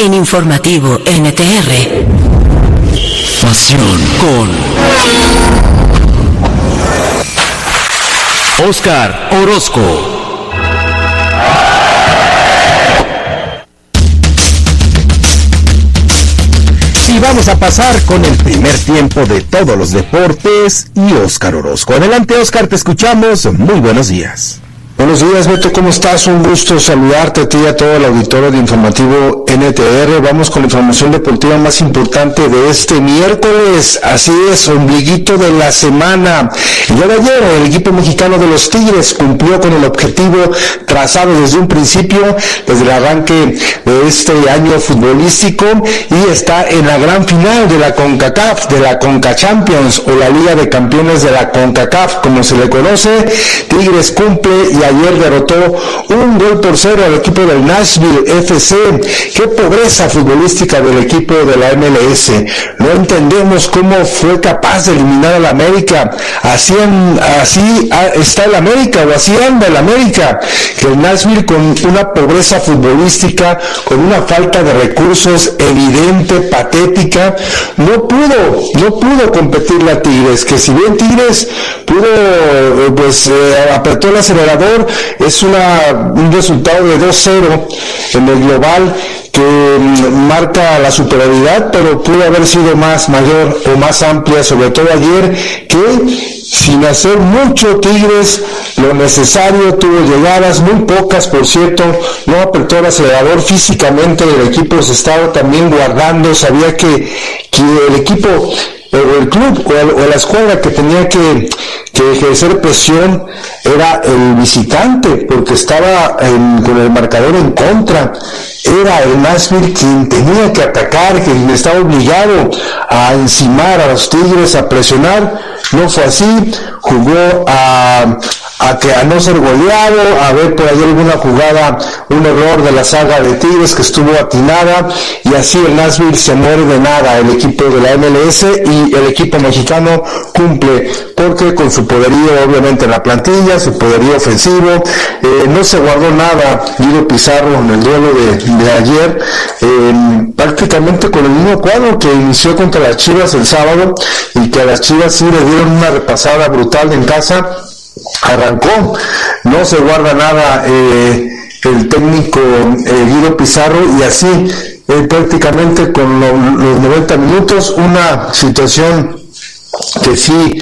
en Informativo NTR. Pasión con Oscar Orozco. Y vamos a pasar con el primer tiempo de todos los deportes y Oscar Orozco. Adelante, Oscar, te escuchamos. Muy buenos días. Buenos días, Beto, ¿cómo estás? Un gusto saludarte a ti y a todo el auditorio de Informativo NTR. Vamos con la información deportiva más importante de este miércoles. Así es, ombliguito de la semana. El día de ayer, el equipo mexicano de los Tigres cumplió con el objetivo trazado desde un principio, desde el arranque de este año futbolístico, y está en la gran final de la CONCACAF, de la CONCACHAMPIONS, o la Liga de Campeones de la CONCACAF, como se le conoce. Tigres cumple y ayer derrotó 1-0 al equipo del Nashville FC. Qué pobreza futbolística del equipo de la MLS. No entendemos cómo fue capaz de eliminar al América. Así está el América, o así anda el América. Que el Nashville, con una pobreza futbolística, con una falta de recursos evidente, patética, no pudo competirle a Tigres. Que si bien Tigres pudo, apretó el acelerador, es un resultado de 2-0 en el global, que marca la superioridad, pero pudo haber sido mayor o más amplia, sobre todo ayer, que sin hacer mucho Tigres lo necesario, tuvo llegadas, muy pocas por cierto, no apretó el acelerador físicamente. El equipo se estaba también guardando, sabía que el equipo o el club o la escuadra que tenía que ejercer presión era el visitante, porque estaba con el marcador en contra. Era el Nashville quien tenía que atacar, quien estaba obligado a encimar a los Tigres, a presionar. No fue así, jugó a no ser goleado, a ver por ahí alguna jugada, un error de la saga de Tigres que estuvo atinada, y así el Nashville se muere de nada, el equipo de la MLS, y el equipo mexicano cumple, porque con su poderío obviamente en la plantilla, su poderío ofensivo, no se guardó nada Guido Pizarro en el duelo de ayer, prácticamente con el mismo cuadro que inició contra las Chivas el sábado, y que a las Chivas sí le dieron una repasada brutal en casa. Arrancó, no se guarda nada el técnico Guido Pizarro, y así prácticamente con los 90 minutos, una situación que sí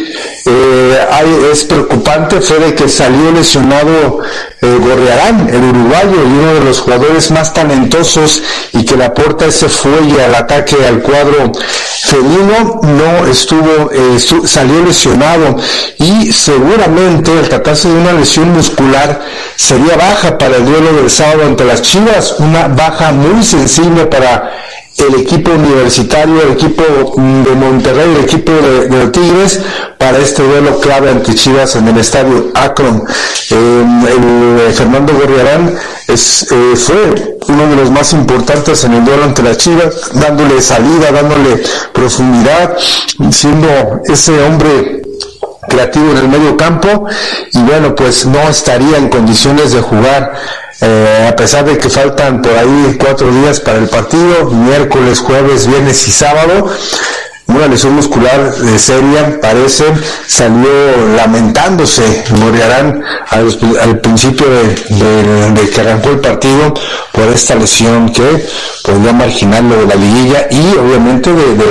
es preocupante, fue de que salió lesionado Gorriarán, el uruguayo, y uno de los jugadores más talentosos, y que le aporta ese fuelle al ataque al cuadro felino. No estuvo, salió lesionado, y seguramente al tratarse de una lesión muscular sería baja para el duelo del sábado ante las Chivas, una baja muy sensible para el equipo universitario, el equipo de Monterrey, el equipo de Tigres, para este duelo clave ante Chivas en el estadio Akron. Fernando Gorriarán fue uno de los más importantes en el duelo ante las Chivas, dándole salida, dándole profundidad, siendo ese hombre creativo en el medio campo, y bueno, pues no estaría en condiciones de jugar, a pesar de que faltan por ahí 4 días para el partido, miércoles, jueves, viernes y sábado. Una lesión muscular seria, parece, salió lamentándose Gorriarán al principio de que arrancó el partido por esta lesión que podría marginarlo de la liguilla, y obviamente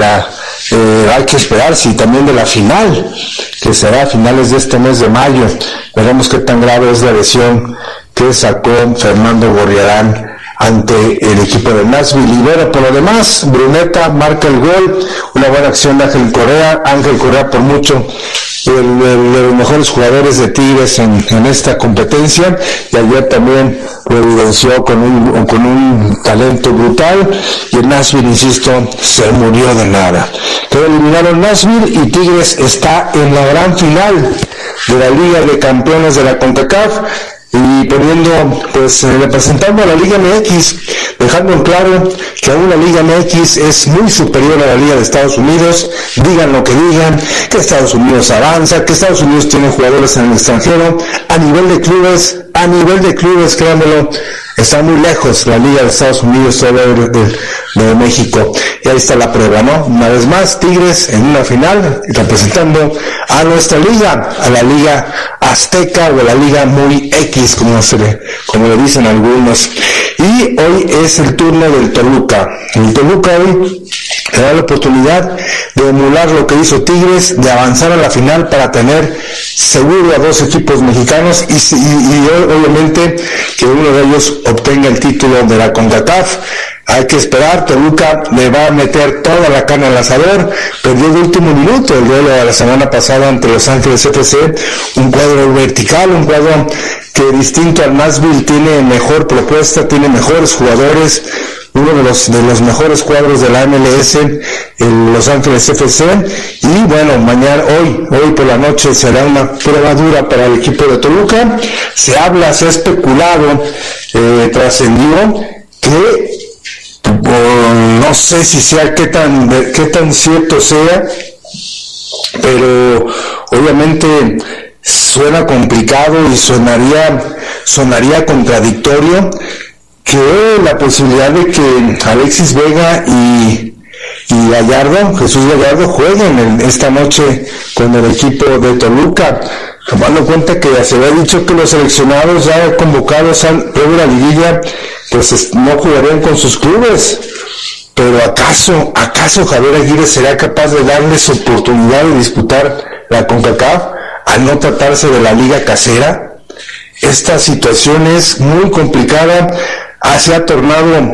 hay que esperar, sí, también de la final, que será a finales de este mes de mayo. Veremos qué tan grave es la lesión que sacó Fernando Gorriarán ante el equipo de Nashville. Y bueno, por lo demás, Bruneta marca el gol, una buena acción de Ángel Correa, por mucho de los mejores jugadores de Tigres en esta competencia, y ayer también lo evidenció con un talento brutal, y el Nashville, insisto, se murió de nada. Quedó eliminado el Nashville, y Tigres está en la gran final de la Liga de Campeones de la CONCACAF, y representando a la Liga MX, dejando en claro que aún la Liga MX es muy superior a la Liga de Estados Unidos. Digan lo que digan, que Estados Unidos avanza, que Estados Unidos tiene jugadores en el extranjero. A nivel de clubes, créanmelo, está muy lejos la Liga de Estados Unidos todavía de México. Y ahí está la prueba, ¿no? Una vez más, Tigres en una final, representando a nuestra liga, a la Liga Azteca o la Liga Muy X, como le dicen algunos. Y hoy es el turno del Toluca. El Toluca hoy le da la oportunidad de emular lo que hizo Tigres, de avanzar a la final para tener seguro a dos equipos mexicanos y obviamente que uno de ellos obtenga el título de la CONCACAF. Hay que esperar. Toluca le va a meter toda la carne al asador. Perdió el último minuto el duelo de la semana pasada ante Los Ángeles FC, un cuadro vertical, un cuadro que distinto al Nashville tiene mejor propuesta, tiene mejores jugadores, uno de los mejores cuadros de la MLS, el Los Ángeles FC. Y bueno, hoy por la noche será una prueba dura para el equipo de Toluca. Se ha especulado, trascendió que no sé si sea qué tan cierto sea, pero obviamente suena complicado y sonaría contradictorio que la posibilidad de que Alexis Vega y Jesús Gallardo jueguen esta noche con el equipo de Toluca, tomando en cuenta que se había dicho que los seleccionados ya convocados al la liguilla pues no jugarían con sus clubes. Pero ¿acaso Javier Aguirre será capaz de darles oportunidad de disputar la CONCACAF al no tratarse de la liga casera? Esta situación es muy complicada, se ha tornado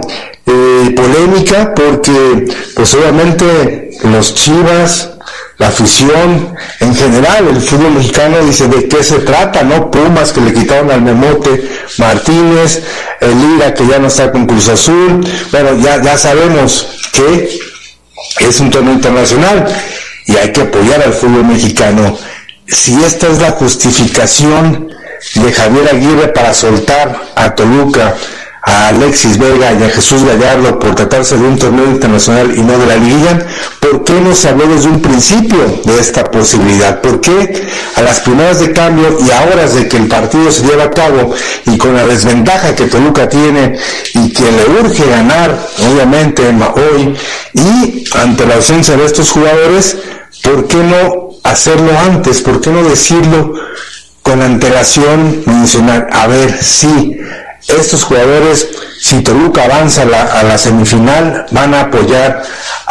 polémica porque pues obviamente los Chivas, la afición en general, el fútbol mexicano dice de qué se trata, ¿no? Pumas que le quitaron al Memote Martínez, el Lira que ya no está con Cruz Azul. Bueno, ya sabemos que es un torneo internacional y hay que apoyar al fútbol mexicano. Si esta es la justificación de Javier Aguirre para soltar a Toluca, a Alexis Vega y a Jesús Gallardo por tratarse de un torneo internacional y no de la liguilla, ¿por qué no se habló desde un principio de esta posibilidad? ¿Por qué a las primeras de cambio y a horas de que el partido se lleva a cabo y con la desventaja que Toluca tiene y que le urge ganar, obviamente, hoy, y ante la ausencia de estos jugadores, ¿por qué no hacerlo antes? ¿Por qué no decirlo con antelación, mencionar, a ver, sí, estos jugadores, si Toluca avanza a la semifinal, van a apoyar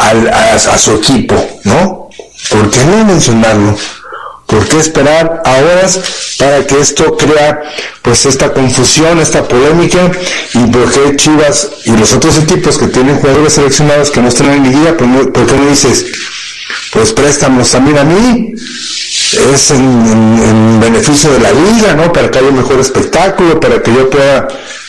a su equipo, ¿no? ¿Por qué no mencionarlo? ¿Por qué esperar a horas para que esto crea pues esta confusión, esta polémica? ¿Y por qué Chivas y los otros equipos que tienen jugadores seleccionados que no están en liguilla, por qué no dices, pues préstamos también a mí? Es en beneficio de la liga, ¿no? Para que haya un mejor espectáculo, para que yo pueda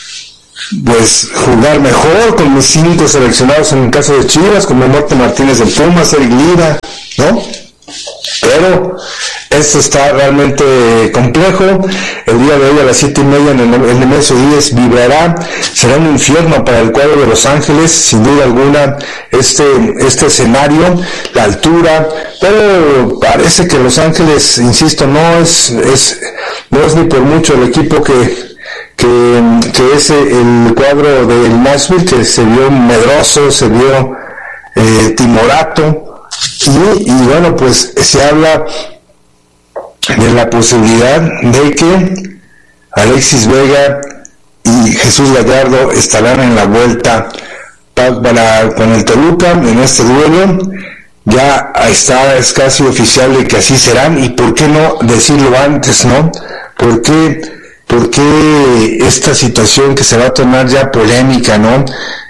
pues jugar mejor con mis 5 seleccionados en el caso de Chivas, como Memote Martínez de Pumas, Eric Lira, ¿no? Pero esto está realmente complejo. El día de hoy a las 7:30 en el Nemesio 10 vibrará. Será un infierno para el cuadro de Los Ángeles, sin duda alguna, este escenario, la altura, pero parece que Los Ángeles, insisto, no es ni por mucho el equipo que es el cuadro del Nashville, que se vio medroso, se vio timorato. Y bueno, pues se habla de la posibilidad de que Alexis Vega y Jesús Gallardo estarán en la vuelta con el Toluca en este duelo. Ya es casi oficial de que así serán, y por qué no decirlo antes, ¿no? ¿Por qué esta situación que se va a tornar ya polémica, ¿no?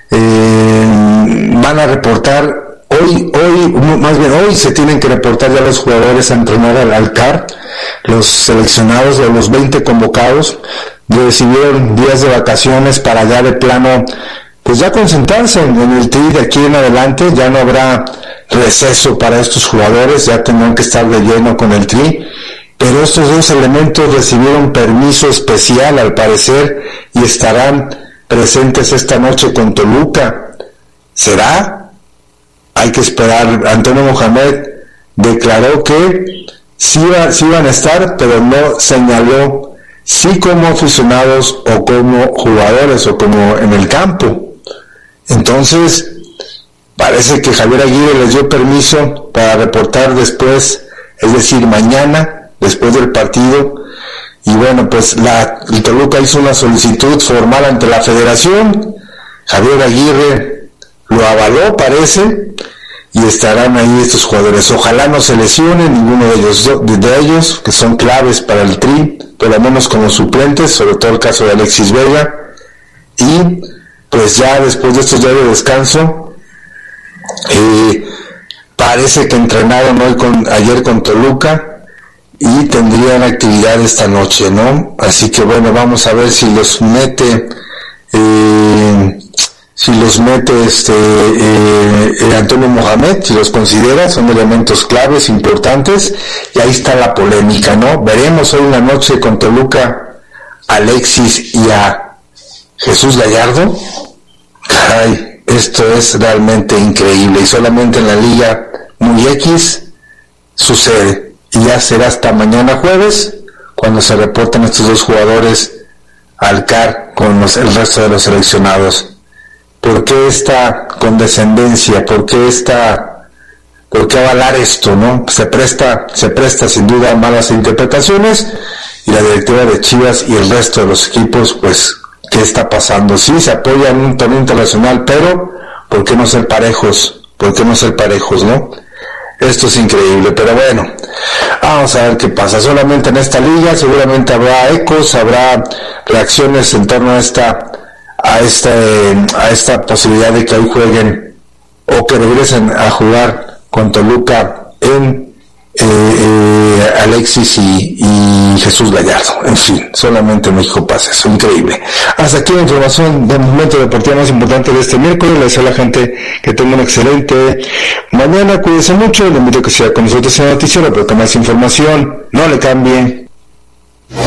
Van a reportar hoy se tienen que reportar ya los jugadores a entrenar al Alcar, los seleccionados de los 20 convocados, recibieron días de vacaciones para ya de plano, pues ya concentrarse en el Tri de aquí en adelante. Ya no habrá receso para estos jugadores, ya tendrán que estar de lleno con el Tri, pero estos dos elementos recibieron permiso especial al parecer y estarán presentes esta noche con Toluca. ¿Será? Hay que esperar. Antonio Mohamed declaró que sí iban a estar, pero no señaló si como aficionados o como jugadores o como en el campo. Entonces, Parece que Javier Aguirre les dio permiso para reportar después, es decir, mañana, después del partido. Y bueno, pues el Toluca hizo una solicitud formal ante la federación. Javier Aguirre lo avaló, parece, y estarán ahí estos jugadores. Ojalá no se lesionen ninguno de ellos, que son claves para el Tri, por lo menos como suplentes, sobre todo el caso de Alexis Vega. Y pues ya después de estos días de descanso, parece que entrenaron ayer con Toluca y tendrían actividad esta noche, ¿no? Así que bueno, vamos a ver si los mete Antonio Mohamed, si los considera, son elementos claves, importantes, y ahí está la polémica, ¿no? Veremos hoy en la noche con Toluca a Alexis y a Jesús Gallardo. Caray, esto es realmente increíble, y solamente en la Liga Muy X sucede, y ya será hasta mañana jueves cuando se reporten estos dos jugadores al CAR con el resto de los seleccionados. ¿Por qué esta condescendencia? ¿Por qué avalar esto, no? Se presta sin duda a malas interpretaciones, y la directiva de Chivas y el resto de los equipos, pues, ¿qué está pasando? Sí, se apoya en un torneo internacional, pero ¿por qué no ser parejos? ¿Por qué no ser parejos, no? Esto es increíble, pero bueno, vamos a ver qué pasa. Solamente en esta liga seguramente habrá ecos, habrá reacciones en torno a esta posibilidad de que hoy jueguen o que regresen a jugar con Toluca en Alexis y Jesús Gallardo. En fin, solamente en México pasa eso, increíble. Hasta aquí la información del momento deportivo más importante de este miércoles. Le deseo a la gente que tenga un excelente mañana, cuídense mucho, le invito a que siga con nosotros en el noticiero, pero con más información, no le cambie.